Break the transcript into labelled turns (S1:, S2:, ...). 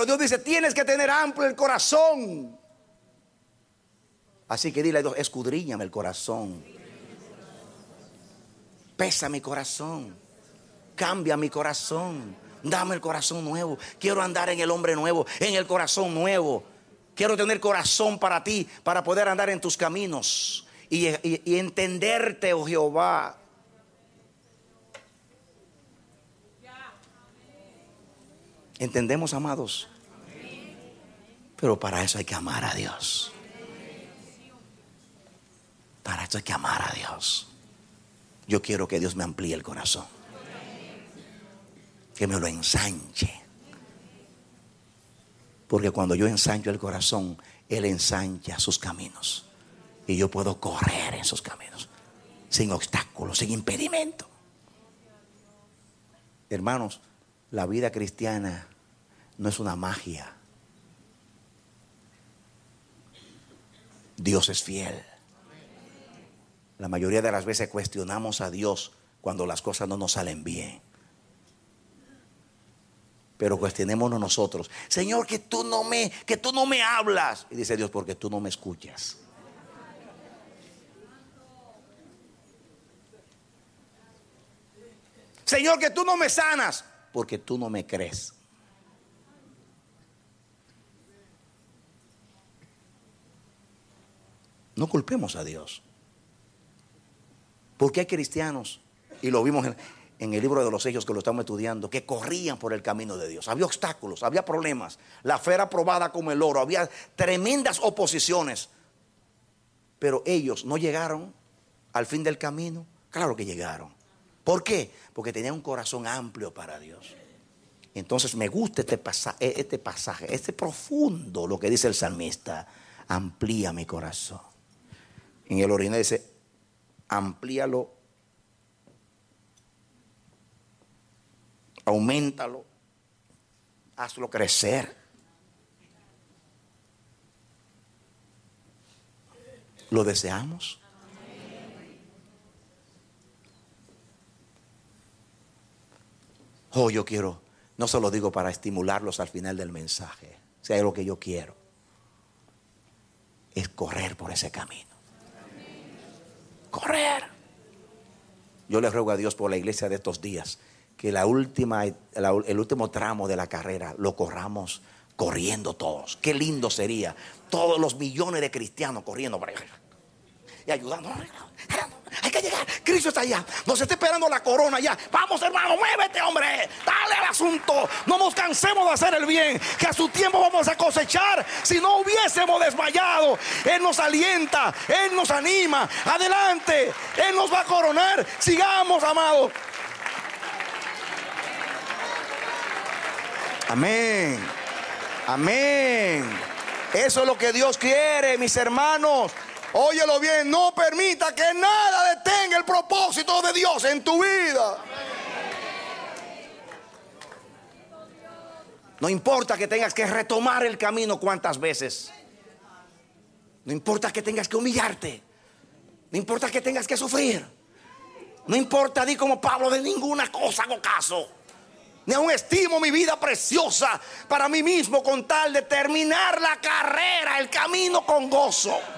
S1: Dios dice, tienes que tener amplio el corazón. Así que dile a Dios, escudriñame el corazón. Pesa mi corazón. Cambia mi corazón. Dame el corazón nuevo. Quiero andar en el hombre nuevo, en el corazón nuevo. Quiero tener corazón para ti, para poder andar en tus caminos y entenderte, oh Jehová. ¿Entendemos, amados? Pero para eso hay que amar a Dios. Para eso hay que amar a Dios. Yo quiero que Dios me amplíe el corazón, que me lo ensanche. Porque cuando yo ensancho el corazón, Él ensancha sus caminos. Y yo puedo correr en sus caminos, sin obstáculos, sin impedimento. Hermanos, la vida cristiana no es una magia. Dios es fiel. La mayoría de las veces cuestionamos a Dios cuando las cosas no nos salen bien. Pero cuestionémonos nosotros. Señor, que tú no me hablas. Y dice Dios, porque tú no me escuchas. Señor, que tú no me sanas, porque tú no me crees. No culpemos a Dios. Porque hay cristianos, y lo vimos en el libro de los Hechos que lo estamos estudiando, que corrían por el camino de Dios. Había obstáculos, había problemas. La fe era probada como el oro. Había tremendas oposiciones. Pero ellos no llegaron al fin del camino. Claro que llegaron. ¿Por qué? Porque tenían un corazón amplio para Dios. Entonces me gusta este pasaje, este profundo, lo que dice el salmista. Amplía mi corazón. En el original dice, amplíalo, auméntalo, hazlo crecer. ¿Lo deseamos? Oh, yo quiero, no se lo digo para estimularlos al final del mensaje. Si hay algo que yo quiero, es correr por ese camino. Correr. Yo le ruego a Dios por la iglesia de estos días que el último tramo de la carrera lo corramos corriendo todos. Qué lindo sería todos los millones de cristianos corriendo para allá y ayudando. Hay que llegar, Cristo está allá, nos está esperando la corona allá. Vamos, hermano, muévete, hombre, dale al asunto. No nos cansemos de hacer el bien, que a su tiempo vamos a cosechar. Si no hubiésemos desmayado, Él nos alienta, Él nos anima. Adelante, Él nos va a coronar. Sigamos, amados. Amén. Amén. Eso es lo que Dios quiere, mis hermanos. Óyelo bien, no permita que nada detenga el propósito de Dios en tu vida. No importa que tengas que retomar el camino cuántas veces. No importa que tengas que humillarte. No importa que tengas que sufrir. No importa, di como Pablo, de ninguna cosa hago caso. Ni aún estimo mi vida preciosa para mí mismo, con tal de terminar la carrera, el camino con gozo.